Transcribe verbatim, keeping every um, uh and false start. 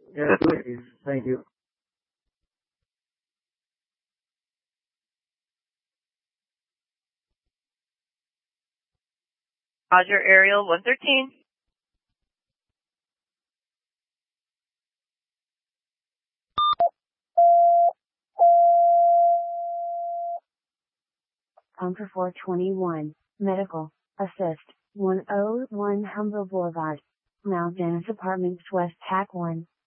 Yeah, please. Thank you. Roger, Ariel one thirteen. Conquer four twenty-one, Medical, Assist, one oh one Humber Boulevard, Mount Dennis Apartments West Tac one.